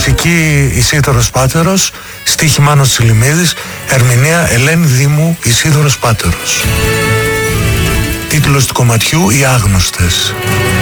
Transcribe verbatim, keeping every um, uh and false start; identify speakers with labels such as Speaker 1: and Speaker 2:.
Speaker 1: Μουσική Ισίδωρος Πάτερος, στίχη Μάνος Τσιλιμίδης, ερμηνεία Ελένη Δήμου, Ισίδωρος Πάτερος. Τίτλος του κομματιού «Οι Άγνωστες».